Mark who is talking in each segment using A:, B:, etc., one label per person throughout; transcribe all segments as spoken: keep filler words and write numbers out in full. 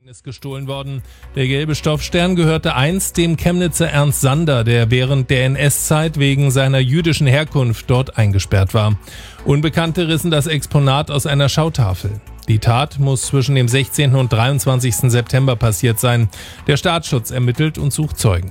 A: Ist gestohlen worden. Der gelbe Stoffstern gehörte einst dem Chemnitzer Ernst Sander, der während der N S-Zeit wegen seiner jüdischen Herkunft dort eingesperrt war. Unbekannte rissen das Exponat aus einer Schautafel. Die Tat muss zwischen dem sechzehnten und dreiundzwanzigsten September passiert sein. Der Staatsschutz ermittelt und sucht Zeugen.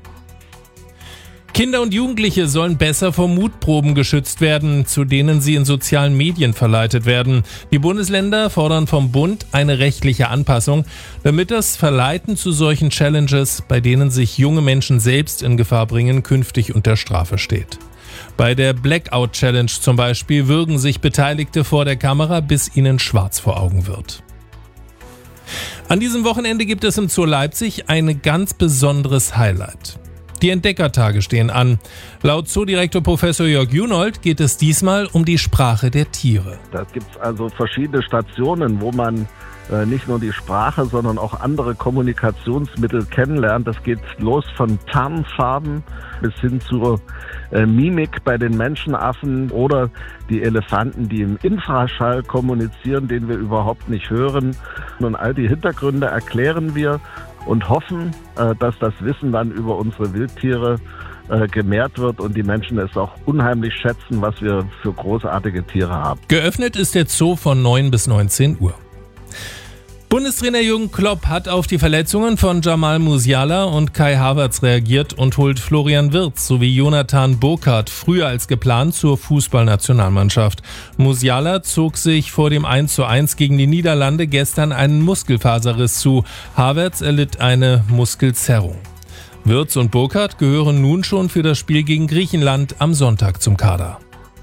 A: Kinder und Jugendliche sollen besser vor Mutproben geschützt werden, zu denen sie in sozialen Medien verleitet werden. Die Bundesländer fordern vom Bund eine rechtliche Anpassung, damit das Verleiten zu solchen Challenges, bei denen sich junge Menschen selbst in Gefahr bringen, künftig unter Strafe steht. Bei der Blackout Challenge zum Beispiel würgen sich Beteiligte vor der Kamera, bis ihnen schwarz vor Augen wird. An diesem Wochenende gibt es im Zoo Leipzig ein ganz besonderes Highlight. Die Entdeckertage stehen an. Laut Zoodirektor Professor Jörg Junold geht es diesmal um die Sprache der Tiere.
B: Da gibt es also verschiedene Stationen, wo man äh, nicht nur die Sprache, sondern auch andere Kommunikationsmittel kennenlernt. Das geht los von Tarnfarben bis hin zur äh, Mimik bei den Menschenaffen oder die Elefanten, die im Infraschall kommunizieren, den wir überhaupt nicht hören. Und all die Hintergründe erklären wir und hoffen, dass das Wissen dann über unsere Wildtiere gemehrt wird und die Menschen es auch unheimlich schätzen, was wir für großartige Tiere haben.
A: Geöffnet ist der Zoo von neun bis neunzehn Uhr. Bundestrainer Jürgen Klopp hat auf die Verletzungen von Jamal Musiala und Kai Havertz reagiert und holt Florian Wirtz sowie Jonathan Burkardt früher als geplant zur Fußballnationalmannschaft. Musiala zog sich vor dem eins zu eins gegen die Niederlande gestern einen Muskelfaserriss zu. Havertz erlitt eine Muskelzerrung. Wirtz und Burkardt gehören nun schon für das Spiel gegen Griechenland am Sonntag zum Kader.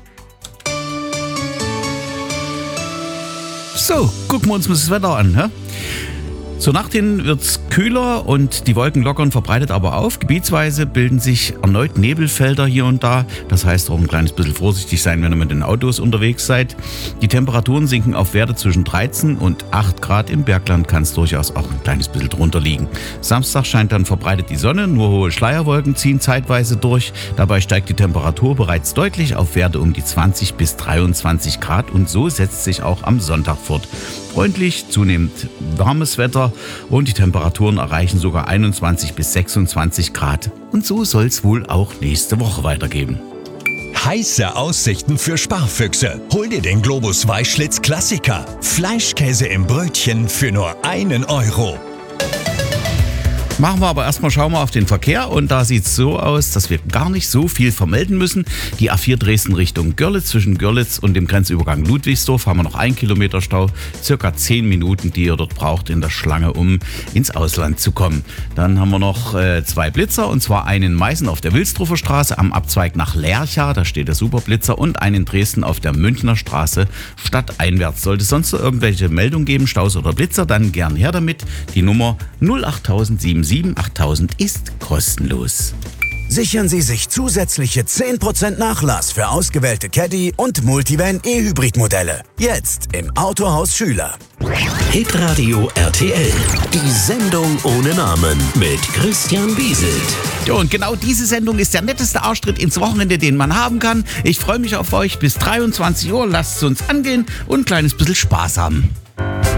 C: So, gucken wir uns mal das Wetter an. Hä? Zur Nacht hin wird es kühler und die Wolken lockern verbreitet aber auf. Gebietsweise bilden sich erneut Nebelfelder hier und da. Das heißt auch ein kleines bisschen vorsichtig sein, wenn ihr mit den Autos unterwegs seid. Die Temperaturen sinken auf Werte zwischen dreizehn und acht Grad. Im Bergland kann es durchaus auch ein kleines bisschen drunter liegen. Samstag scheint dann verbreitet die Sonne, nur hohe Schleierwolken ziehen zeitweise durch. Dabei steigt die Temperatur bereits deutlich auf Werte um die zwanzig bis dreiundzwanzig Grad und so setzt sich auch am Sonntag fort. Freundlich, zunehmend warmes Wetter und die Temperaturen erreichen sogar einundzwanzig bis sechsundzwanzig Grad. Und so soll es wohl auch nächste Woche weitergehen.
D: Heiße Aussichten für Sparfüchse. Hol dir den Globus Weichschlitz Klassiker. Fleischkäse im Brötchen für nur einen Euro.
C: Machen wir aber erstmal, schauen wir auf den Verkehr und da sieht es so aus, dass wir gar nicht so viel vermelden müssen. Die A vier Dresden Richtung Görlitz, zwischen Görlitz und dem Grenzübergang Ludwigsdorf haben wir noch einen Kilometer Stau, circa zehn Minuten, die ihr dort braucht in der Schlange, um ins Ausland zu kommen. Dann haben wir noch äh, zwei Blitzer und zwar einen in Meißen auf der Wilsdruffer Straße am Abzweig nach Lercha, da steht der Superblitzer, und einen in Dresden auf der Münchner Straße stadteinwärts. Sollte es sonst noch irgendwelche Meldungen geben, Staus oder Blitzer, dann gern her damit. Die Nummer null acht sieben sieben achttausend ist kostenlos.
E: Sichern Sie sich zusätzliche zehn Prozent Nachlass für ausgewählte Caddy und Multivan E-Hybrid-Modelle. Jetzt im Autohaus Schüler.
F: Hitradio R T L. Die Sendung ohne Namen mit Christian Bieselt.
C: Ja, und genau diese Sendung ist der netteste Arschtritt ins Wochenende, den man haben kann. Ich freue mich auf euch bis dreiundzwanzig Uhr. Lasst es uns angehen und ein kleines bisschen Spaß haben.